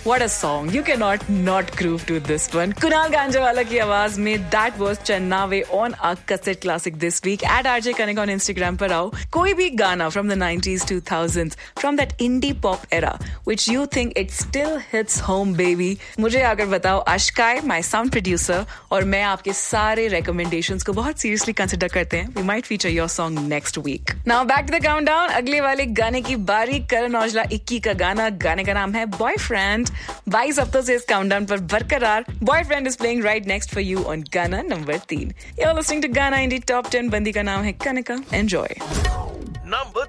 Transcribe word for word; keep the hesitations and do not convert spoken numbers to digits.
What a song. You cannot not groove to this one. Kunal Ganjawala की आवाज में that was Channawe on our cassette classic this week. At R J Kanika on Instagram पर आओ. कोई भी गाना from the nineties, two thousands, from that indie pop era, which you think it still hits home, baby. मुझे आकर बताओ. Ashkai, my sound producer, और मैं आपके सारे recommendations को बहुत seriously consider करते हैं. We might feature your song next week. Now back to the countdown. अगले वाले गाने की बारी. करण औजला इक्की का गाना. गाने का नाम है Boyfriend. बाईस हफ्तों से इस काउंटडाउन पर बरकरार. Boyfriend is playing right next for you on गाना नंबर तीन. You're listening to Ghana Indie Top ten. बंदी का नाम है कनिका. Enjoy. Number